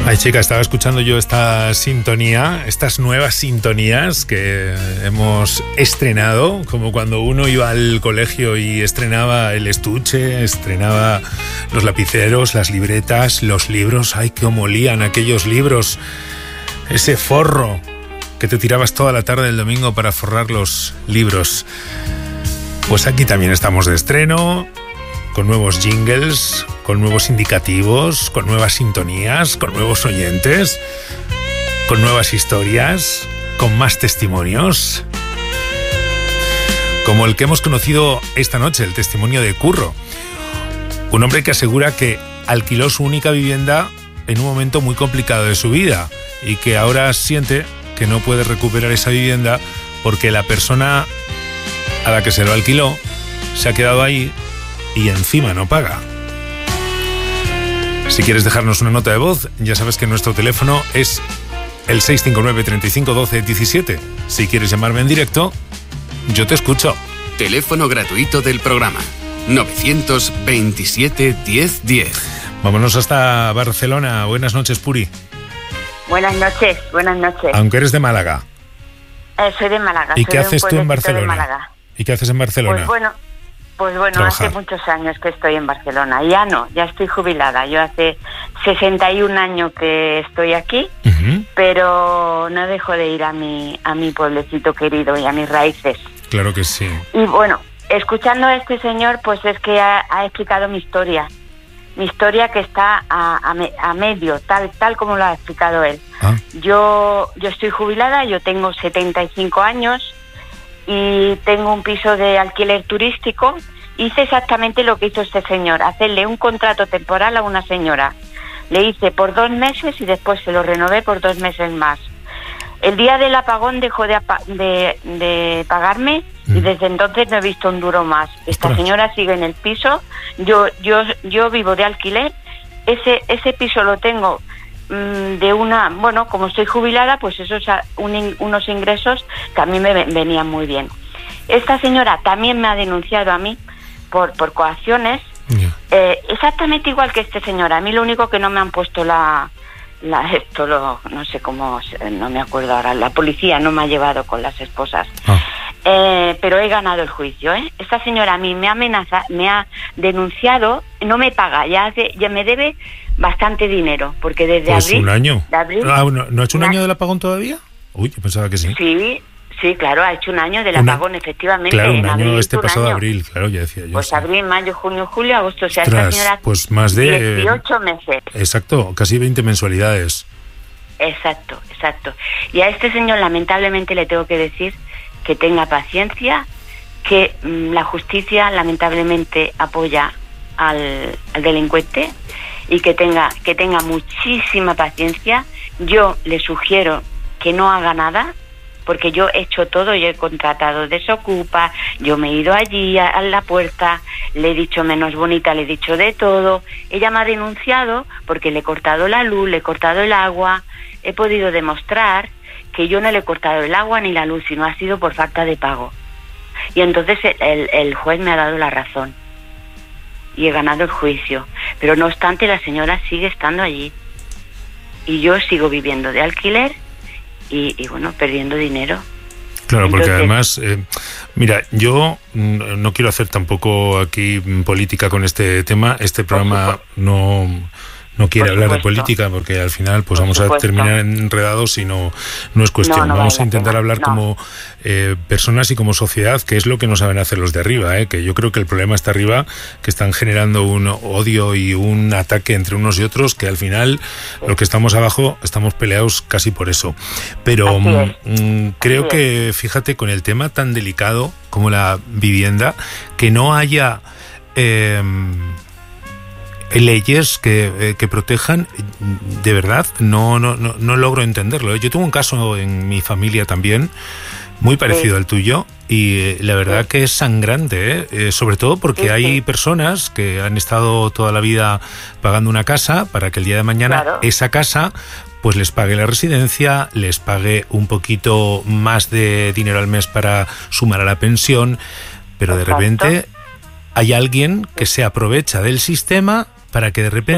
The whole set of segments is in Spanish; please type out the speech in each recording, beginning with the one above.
Ay, chica, estaba escuchando yo esta sintonía, estas nuevas sintonías que hemos estrenado, como cuando uno iba al colegio y estrenaba el estuche, estrenaba los lapiceros, las libretas, los libros. Ay, cómo olían aquellos libros, ese forro que te tirabas toda la tarde del domingo para forrar los libros. Pues aquí también estamos de estreno, con nuevos jingles, con nuevos indicativos, con nuevas sintonías, con nuevos oyentes, con nuevas historias, con más testimonios, como el que hemos conocido esta noche, el testimonio de Curro, un hombre que asegura que alquiló su única vivienda en un momento muy complicado de su vida y que ahora siente que no puede recuperar esa vivienda porque la persona a la que se lo alquiló se ha quedado ahí y encima no paga. Si quieres dejarnos una nota de voz, ya sabes que nuestro teléfono es el 659 35 12 17. Si quieres llamarme en directo, yo te escucho. Teléfono gratuito del programa 927 10 10. Vámonos hasta Barcelona. Buenas noches, Puri. Buenas noches, buenas noches. Aunque eres de Málaga. Soy de Málaga. ¿Y qué haces tú en Barcelona? ¿Y qué haces en Barcelona? Pues bueno, hace muchos años que estoy en Barcelona. Ya estoy jubilada. Yo hace 61 años que estoy aquí, pero no dejo de ir a mi pueblecito querido y a mis raíces. Claro que sí. Y bueno, escuchando a este señor, pues es que ha explicado mi historia que está a medio, tal como lo ha explicado él. Yo estoy jubilada, yo tengo 75 años y tengo un piso de alquiler turístico. Hice exactamente lo que hizo este señor, hacerle un contrato temporal a una señora. Le hice por 2 meses y después se lo renové por 2 meses más. El día del apagón dejó de pagarme y desde entonces no he visto un duro más. Esta señora sigue en el piso, yo vivo de alquiler, ese piso lo tengo como estoy jubilada, pues esos unos ingresos que a mí me venían muy bien. Esta señora también me ha denunciado a mí por coacciones, exactamente igual que este señor. A mí lo único que no me han puesto no sé cómo, no me acuerdo ahora, la policía no me ha llevado con las esposas. Pero he ganado el juicio, Esta señora a mí me amenaza, me ha denunciado, no me paga, ya me debe bastante dinero, porque desde abril... ¿Un año? ¿No ha hecho un año del apagón todavía? Uy, yo pensaba que sí. Sí, claro, ha hecho un año del apagón, efectivamente. Claro, un año, pasado abril, claro, ya decía yo. Pues sí. Abril, mayo, junio, julio, agosto, o sea, Ostras, esta señora... pues más de... 18 meses. Exacto, casi 20 mensualidades. Exacto. Y a este señor, lamentablemente, le tengo que decir que tenga paciencia, que la justicia, lamentablemente, apoya al delincuente y que tenga muchísima paciencia. Yo le sugiero que no haga nada, porque yo he hecho todo, yo he contratado Desocupa, yo me he ido allí a la puerta, le he dicho menos bonita, le he dicho de todo. Ella me ha denunciado porque le he cortado la luz, le he cortado el agua, he podido demostrar que yo no le he cortado el agua ni la luz, sino ha sido por falta de pago. Y entonces el juez me ha dado la razón y he ganado el juicio. Pero no obstante, la señora sigue estando allí y yo sigo viviendo de alquiler y bueno, perdiendo dinero. Claro, entonces, porque además, mira, yo no quiero hacer tampoco aquí política con este tema. Este programa no quiere hablar de política porque al final pues vamos a terminar enredados y no es cuestión. Vamos a intentar hablar como personas y como sociedad, que es lo que no saben hacer los de arriba, que yo creo que el problema está arriba, que están generando un odio y un ataque entre unos y otros, que al final los que estamos abajo estamos peleados casi por eso. Pero creo que, fíjate, con el tema tan delicado como la vivienda, que no haya leyes que protejan, de verdad no logro entenderlo. Yo tuve un caso en mi familia también muy parecido al tuyo y la verdad que es sangrante, sobre todo porque hay personas que han estado toda la vida pagando una casa para que el día de mañana esa casa pues les pague la residencia, les pague un poquito más de dinero al mes para sumar a la pensión, pero de repente hay alguien que se aprovecha del sistema para que de repente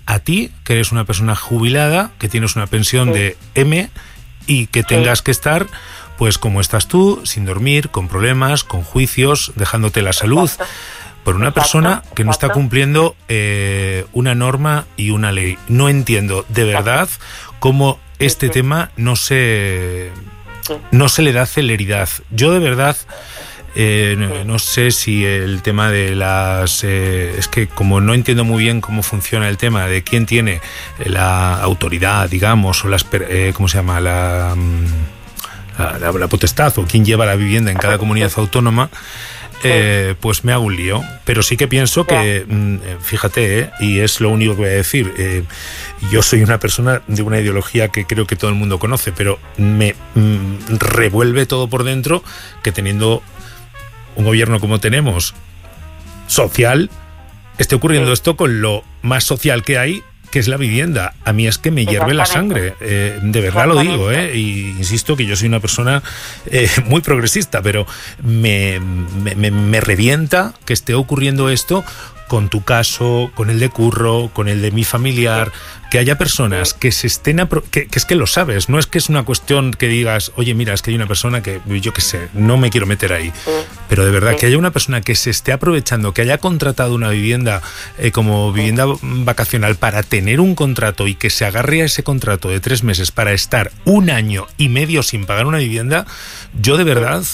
a ti, que eres una persona jubilada, que tienes una pensión de M y que tengas que estar, pues como estás tú, sin dormir, con problemas, con juicios, dejándote la salud, por una persona que no está cumpliendo una norma y una ley. No entiendo de verdad cómo este tema no se le da celeridad. Yo de verdad no sé si el tema de las... es que como no entiendo muy bien cómo funciona el tema de quién tiene la autoridad, digamos, o las... ¿cómo se llama? La potestad, o quién lleva la vivienda en cada comunidad autónoma, pues me hago un lío. Pero sí que pienso que, fíjate, y es lo único que voy a decir, yo soy una persona de una ideología que creo que todo el mundo conoce, pero me revuelve todo por dentro que teniendo un gobierno como tenemos, social, esté ocurriendo esto con lo más social que hay, que es la vivienda. A mí es que me hierve la sangre, de verdad lo digo, y insisto que yo soy una persona muy progresista, pero me revienta que esté ocurriendo esto con tu caso, con el de Curro, con el de mi familiar, que haya personas que se estén... que es que lo sabes, no es que es una cuestión que digas, oye, mira, es que hay una persona que, yo qué sé, no me quiero meter ahí, pero de verdad que haya una persona que se esté aprovechando, que haya contratado una vivienda como vivienda vacacional para tener un contrato y que se agarre a ese contrato de 3 meses para estar 1 año y medio sin pagar una vivienda, yo de verdad...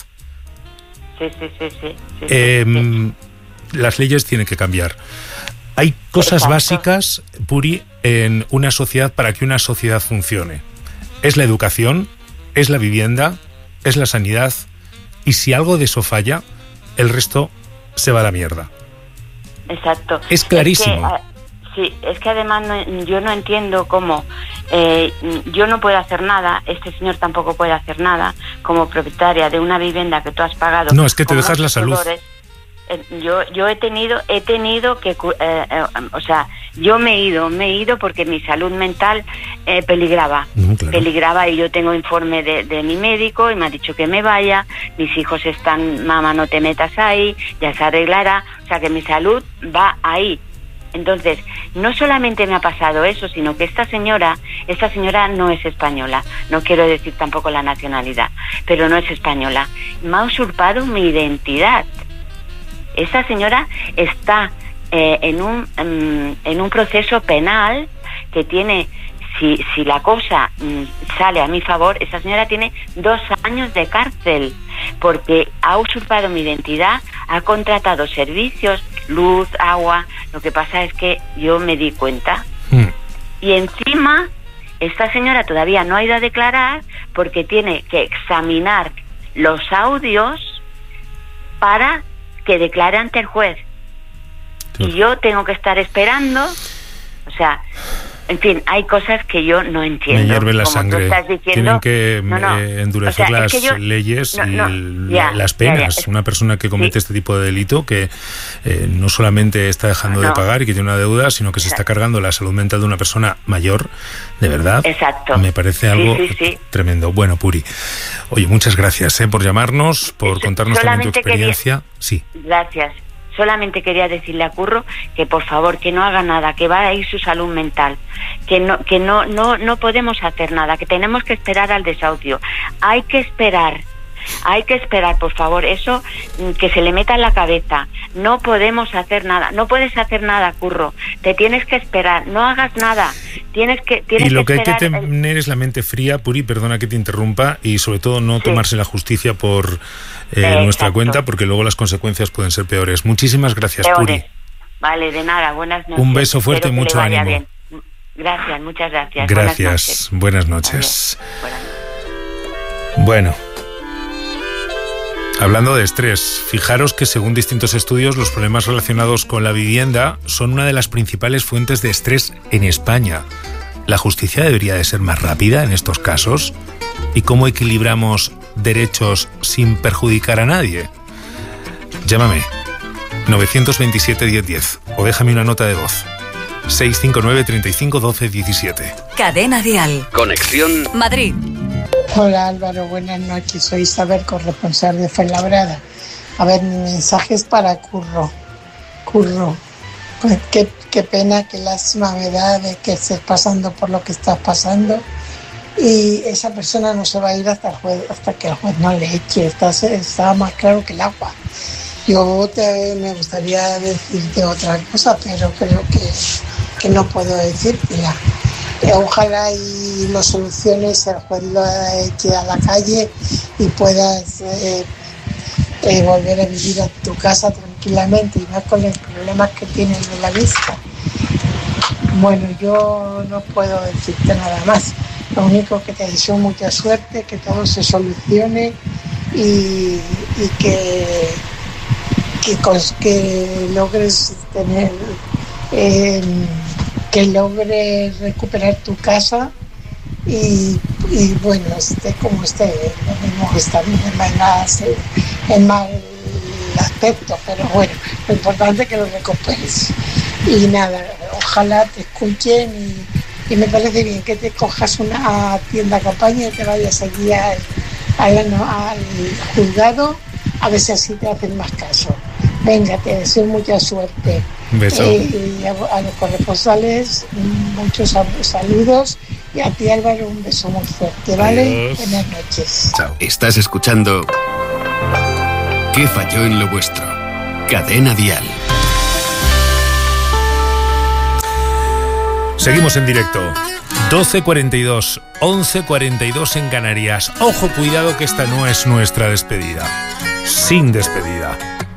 las leyes tienen que cambiar. Hay cosas básicas, Puri, en una sociedad para que una sociedad funcione. Es la educación, es la vivienda, es la sanidad, y si algo de eso falla, el resto se va a la mierda. Exacto. Es clarísimo. Es que además yo no entiendo cómo yo no puedo hacer nada, este señor tampoco puede hacer nada, como propietaria de una vivienda que tú has pagado. No, es que te dejas la salud. Yo he tenido que, o sea, yo me he ido porque mi salud mental peligraba, y yo tengo informe de mi médico y me ha dicho que me vaya, mis hijos están, mamá, no te metas ahí, ya se arreglará, o sea que mi salud va ahí. Entonces, no solamente me ha pasado eso, sino que esta señora no es española, no quiero decir tampoco la nacionalidad, pero no es española, me ha usurpado mi identidad. Esta señora está en un proceso penal que tiene, si la cosa sale a mi favor, esa señora tiene 2 años de cárcel porque ha usurpado mi identidad, ha contratado servicios, luz, agua. Lo que pasa es que yo me di cuenta y encima esta señora todavía no ha ido a declarar porque tiene que examinar los audios para que declare ante el juez. Y yo tengo que estar esperando, o sea, en fin, hay cosas que yo no entiendo. Me hierve la sangre. Tienen que endurecer, o sea, las leyes y las penas. Una persona que comete este tipo de delito, que no solamente está dejando de pagar y que tiene una deuda, sino que se está cargando la salud mental de una persona mayor, de verdad. Me parece algo tremendo. Bueno, Puri, oye, muchas gracias por llamarnos, por contarnos también tu experiencia. Gracias. Solamente quería decirle a Curro que por favor que no haga nada, que va a ir su salud mental, que no podemos hacer nada, que tenemos que esperar al desahucio. Hay que esperar, por favor, eso que se le meta en la cabeza. No podemos hacer nada, no puedes hacer nada, Curro. Te tienes que esperar, no hagas nada. Y lo que hay que tener es la mente fría, Puri, perdona que te interrumpa, y sobre todo no tomarse la justicia por nuestra cuenta, porque luego las consecuencias pueden ser peores. Muchísimas gracias, Puri. Vale, de nada, buenas noches. Un beso fuerte y mucho ánimo. Bien. Gracias, muchas gracias. Gracias, buenas noches. Bueno, hablando de estrés, fijaros que según distintos estudios, los problemas relacionados con la vivienda son una de las principales fuentes de estrés en España. ¿La justicia debería de ser más rápida en estos casos? ¿Y cómo equilibramos derechos sin perjudicar a nadie? Llámame 927 1010 o déjame una nota de voz 659 35 12 17. Cadena Dial. Conexión Madrid. Hola Álvaro, buenas noches. Soy Isabel, corresponsal de Fuenlabrada. A ver, mi mensaje es para Curro. Curro, pues, qué pena, qué lástima me da de que estés pasando por lo que estás pasando. Y esa persona no se va a ir hasta que el juez no le eche. Está más claro que el agua. Me gustaría decirte otra cosa, pero creo que no puedo decírtela. Ojalá y lo soluciones, el juez lo eche a la calle y puedas volver a vivir a tu casa tranquilamente y no con los problemas que tienes de la vista. Bueno, yo no puedo decirte nada más. Lo único que te deseo mucha suerte, que todo se solucione y que logres tener, que logres recuperar tu casa y bueno, esté como esté, lo mismo que está bien en mal aspecto, pero bueno, lo importante es que lo recuperes. Y nada, ojalá te escuchen y me parece bien que te cojas una tienda campaña y te vayas allí al juzgado, a ver si así te hacen más caso. Venga, te deseo mucha suerte. Un beso. Y a los corresponsales, muchos saludos. Y a ti, Álvaro, un beso muy fuerte, ¿vale? Adiós. Buenas noches. Chao. Estás escuchando ¿Qué falló en lo vuestro? Cadena Dial. Seguimos en directo. 12:42, 11:42 en Canarias. Ojo, cuidado que esta no es nuestra despedida. Sin despedida.